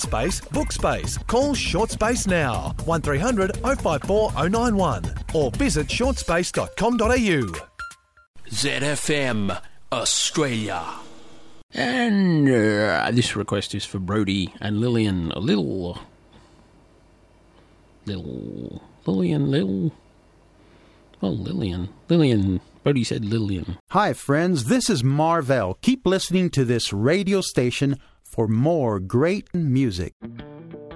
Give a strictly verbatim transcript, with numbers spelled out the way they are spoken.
space, book space. Call Short Space now. one three hundred oh five four oh nine one or visit short space dot com dot a u. Z F M Australia. And uh, this request is for Brody and Lillian. A little... Little... Lillian, little... Oh, Lillian. Lillian. Brody said Lillian. Hi, friends. This is Marvell. Keep listening to this radio station for more great music.